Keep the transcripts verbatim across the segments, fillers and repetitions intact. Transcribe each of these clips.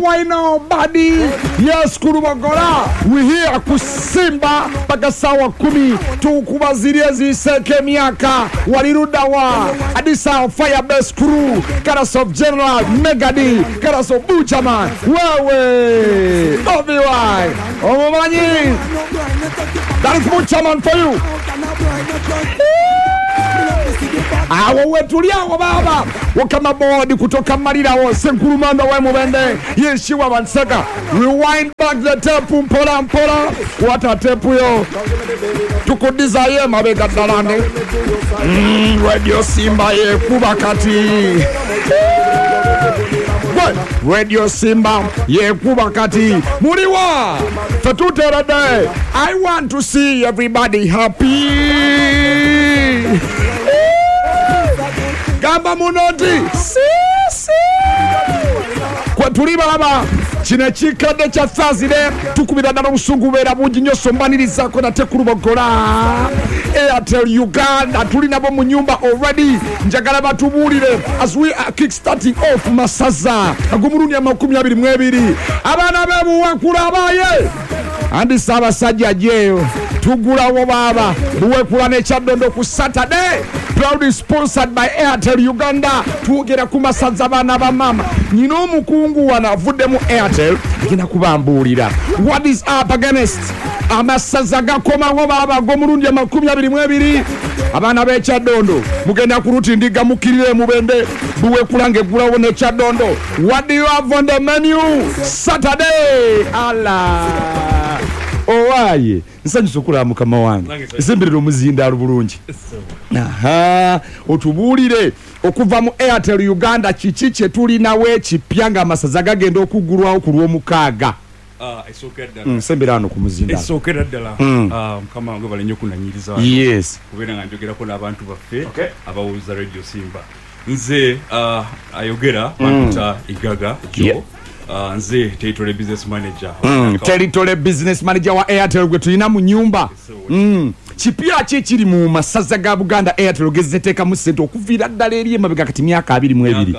why nobody? Yes, Kurubagora. We here kusimba paka sawa kumi tukubaziria ziseke miaka walirudawa Adisa Firebase Crew Karas of General Megadi Karas of Buchaman wewe Obi-Wan Omomanyi that is Buchaman for you. Awo wetulia wa baba wakama bodi kutoka marira wa senkurumanda wa mubende yeshiwa wanseka rewind back the tape mpola mpola wata tape yo tuko desire mabega dalane mm, Radio Simba ye kubakati Radio Simba ye kubakati muriwa tatuterade. I want to see everybody happy. Gamba munoti si si kwa tuliba laba chine chikade cha thazile tukubira dano busungu bera bungi nyoso mbaniriza ko natekurubogora Airtel Uganda tuli nabo mu nyumba already njagala batubulire as we are kick starting off masaza agumurundi amakumi abiri mwebiri abana bebu wakula abaye andi saba sajja jeyo tugula wo baba buwe kula ne chadondo ku Saturday proudly sponsored by Airtel Uganda tuogera ku masaza bana ba mama nyino mukungu wanavudde mu Airtel gina kubambulira what is up against amasaza gakoma ngo baba gomurundi amakumi abiri mwebiri abana be chadondo mugenda kuruti ndiga mukirire mubende buwe kulange gulawo ne chadondo what do you have on the menu Saturday ala owaye nsanyusukura mukama wange isimbiriro muzinda rubulungi aha otubulire okuva mu Airtel Uganda chichiche tuli nawe chipyanga amasaza gagenda okugurwaho kulwo mukaga ah isokera mm sembirano ku muzinda isokera dala ah kama ngo balenyo kunanyiriza yes kubera nganjogera ko nabantu baffe abawuza Radio Simba nze ah ayogera bakuta igaga jo Uh, nze territory business manager mm, territory business manager wa Airtel gwe tulina mu nyumba mm. Chipya chikiri mu masaza ga Buganda Airtel gezeteka mu sente okuvira ddala eri emabega kati myaka abiri mu ebiri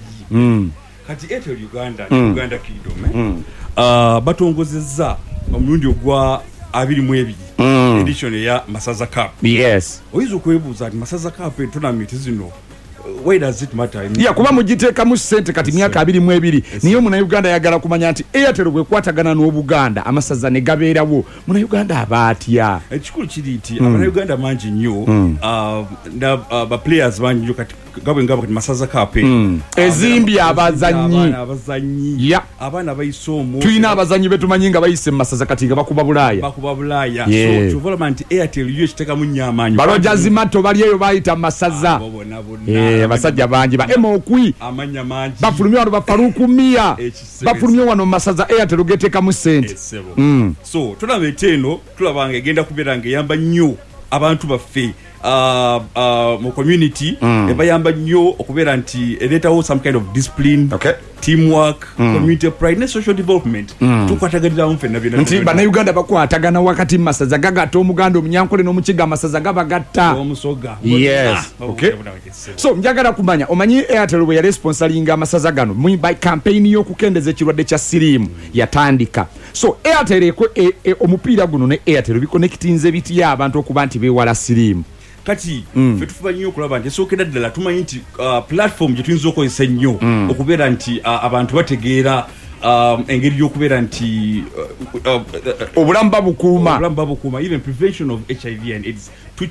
mm. Kati Airtel Uganda mm. Uganda Kingdom mm. uh, batongozezza omulundi ogwa abiri mu ebiri mm. edition ya Masaza Cup. Yes oyizo kwebuza ati Masaza Cup tournament zino why does it matter? Yeah, kuba mujiteka mu sente kati myaka abiri mu ebiri niyo muna Uganda yagala kumanya nti Airtel gwe kwatagana no Buganda amasaza ne gabeerawo muna Uganda abatya ekikulu kiriti mm. abana Uganda manji nnyo mm. uh, na uh, ba players banji kati gabwe ngabo kati Masaza Cup mm. uh, ezimbi abazanyi abana abazanyi yeah. abana bayisomo tuina abazanyi betu manyinga bayise Masaza kati bakuba Bulaya bakuba Bulaya yeah. so development Airtel yo kiteka munyamanyi barojazi mato bali eyo bayita Masaza ah, bona bona eh basajja banji ba emo okwi amanya manji bafulumye wano bafaruku mia bafulumye wano Masaza Airtel geteka mu sente mm. so tulaba eteno tulabanga egenda kuberange yamba nnyo abantu baffe uh, uh, mu community mm. ebayamba nnyo okubera nti eletawo some kind of discipline okay. teamwork mm. community pride and social development mm. tukwataganira mfe na bina nti bana Uganda bakwatagana wakati Masaza gagato omuganda omunyankole n'omukiga Masaza gabagatta omusoga yes ah, okay. So njagala kumanya omanyi Airtel bwe yali sponsoringa Masaza gano mu by campaign yo kukendeza ekirwadde kya sirimu yatandika so Airtel eko e, e, omupiira guno ne Airtel biconnectinze biti ya abantu okuba nti bewala sirimu kati mm. fetufuba nnyo okulaba nti esokera ddala tumanyi nti uh, platform gye tuyinza okozesa nnyo mm. okubeera nti uh, abantu bategeera um, engeri y'okubeera nti uh, uh, uh, obulamu babukuuma obulamu babukuuma even prevention of H I V and AIDS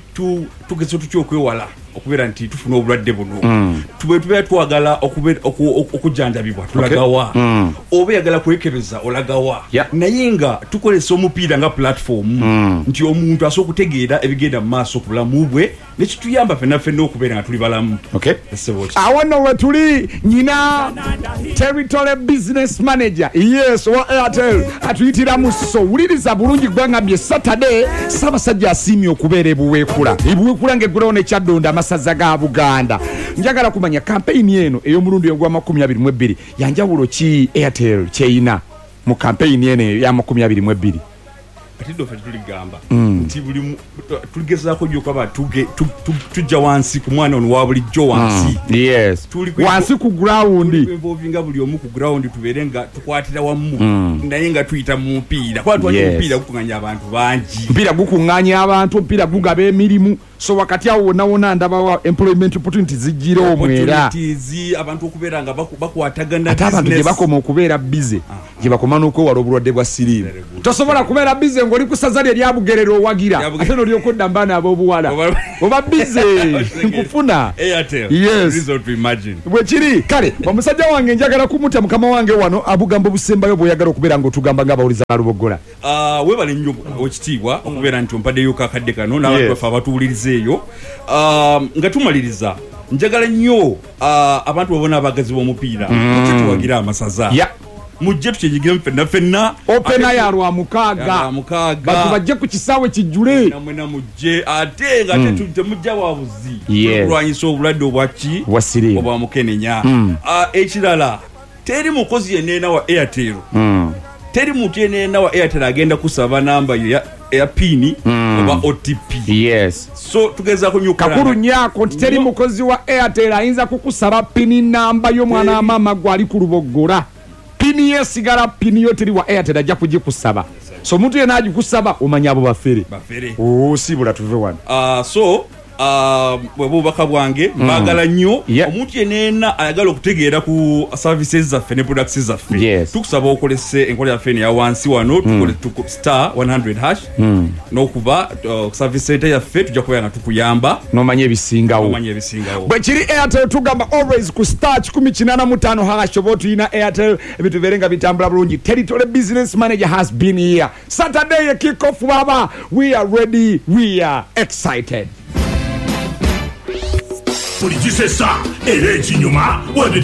tugeze tutya okwewala okubeera nti tufuna obulwadde buno mm. tube tubeera twagala okujjanjabibwa tulagawa okay. mm. oba yagala kwekebeza olagawa yeah. naye nga tukolesa omupiira nga platform mm. nti omuntu asobola okutegeera ebigenda mu maaso ku bulamu bwe nekituyamba ffenna ffenna okubeera nga tuli balamu okay. awo nno we tuli nyina territory business manager yes wa Airtel atuyitira muso wuliriza bulungi gwangambye Saturday Ssaabasajja asiimye okubeera ebuweekula ebuweekula ng'eggulawo ne Kyaddondo amasaza ga Buganda njagala kumanya campaign eno ey'omulundi ogwa makumi abiri mu ebiri yanjawulo ki Airtel kyeyina mu campaign eno ya makumi abiri mu ebiri kati doffe tuligamba nti buli tuligezaako jjo kwaba tujja wansi ku mwana ono wa bulijjo wansi yes wansi ku ground involvinga buli omu ku ground tubeere nga tukwatira wamu naye nga tuyita mu mupiira kuba twali omupiira gukuŋŋanya abantu bangi mupiira gukuŋŋanya abantu omupiira gugaba emirimu so wakati awo wonna wonna ndaba employment opportunities zijjira omwera abantu okubeera nga bakwatagana ate abantu gye bakoma okubeera bize gye bakoma n'okwewala obulwadde bwa siriimu tosobola kubeera bize ng'oli ku saza lye lyabugerera owagira ate n'olyokodda mbaana ab'obuwala oba bize nkufuna bwe kiri kale omusajja wange njagala kumuta mukama wange wano abugambo busembayo bw'oyagala okubeera ng'otugamba ng'abawuliza ba Lubogola weebale nnyo ekitiibwa okubeera nti ompaddeyo kakadde kano n'abantu baffe abatuwuliriza eyo nga tumaliriza njagala nnyo abantu babona abagazi b'omupiira tuwagira amasaza mujje tukyenyigira ffenna ffenna opena ya lwa mukaaga batu bajje ku kisaawe kijjule namwena mujje ate nga ate temujja wabuzi olwanyisa obulwadde obwaki obwa mukenenya ekirala teri mukozi yenneena wa Airtel teri muntu yenneena wa Airtel agenda kusaba namba yo ya pini oba O T P yes so tugezaako nnyo kakulu nnyako nti teri mukozi wa Airtel ayinza kukusaba pini namba y'omwana maama gwali ku Lubogola pini yesigala pini yo teri wa Airtel ajja kugikusaba so omuntu yenna agikusaba omanya abo bafere osibula tuve wano so bwebubaka bwange mbagala nnyo omuntu yenena ayagala okutegeera ku services zaffe ne products zaffe tukusaba okolese enkola yaffe ya wansi wano tukole star one hundred hash n'okuba service center yaffe tujja kubeera nga tukuyamba n'omanya ebisingawo bwe kiri Airtel tugamba always ku star kikumi kinaana mu ttaano hash oba tuyina Airtel ebintu bibeere nga bitambula bulungi. Territory business manager has been here. Saturday kick off baba, we are ready, we are excited. Politisesa, ele chinyuma, wende